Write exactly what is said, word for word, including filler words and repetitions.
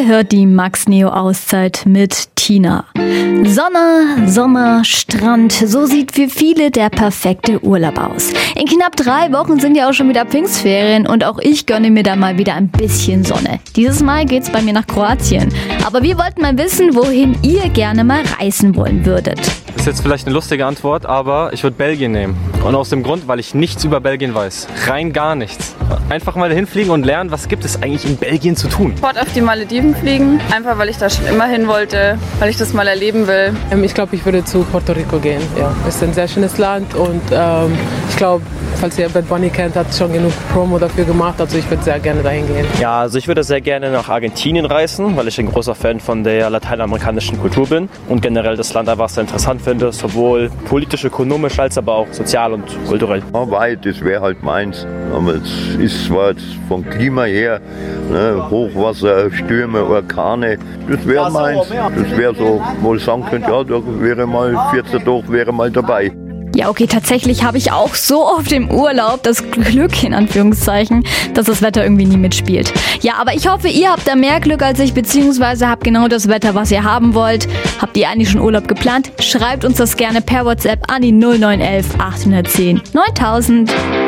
hört die Max Neo Auszeit mit Tina. Sonne, Sommer, Strand, so sieht für viele der perfekte Urlaub aus. In knapp drei Wochen sind ja auch schon wieder Pfingstferien und auch ich gönne mir da mal wieder ein bisschen Sonne. Dieses Mal geht's bei mir nach Kroatien. Aber wir wollten mal wissen, wohin ihr gerne mal reisen wollen würdet. Das ist jetzt vielleicht eine lustige Antwort, aber ich würde Belgien nehmen. Und aus dem Grund, weil ich nichts über Belgien weiß. Rein gar nichts. Einfach mal dahin fliegen und lernen, was gibt es eigentlich in Belgien zu tun. Sofort auf die Malediven fliegen, einfach weil ich da schon immer hin wollte, weil ich das mal erleben will. Ich glaube, ich würde zu Puerto Rico gehen. Ja, es ist ein sehr schönes Land und ähm, ich glaube, falls ihr Bad Bunny kennt, hat schon genug Promo dafür gemacht. Also ich würde sehr gerne dahin gehen. Ja, also ich würde sehr gerne nach Argentinien reisen, weil ich ein großer Fan von der lateinamerikanischen Kultur bin und generell das Land einfach sehr interessant finde, sowohl politisch, ökonomisch als aber auch sozial und kulturell. Hawaii, das wäre halt meins. Aber es ist zwar vom Klima her, ne, Hochwasser, Stürme, Orkane, das wäre meins. Das wäre so, wo ich sagen könnte, ja, da wäre mal vierzehn Tage wäre mal dabei. Ja, okay, tatsächlich habe ich auch so oft im Urlaub das Glück, in Anführungszeichen, dass das Wetter irgendwie nie mitspielt. Ja, aber ich hoffe, ihr habt da mehr Glück als ich, beziehungsweise habt genau das Wetter, was ihr haben wollt. Habt ihr eigentlich schon Urlaub geplant? Schreibt uns das gerne per WhatsApp an die null neun eins eins acht eins null neuntausend.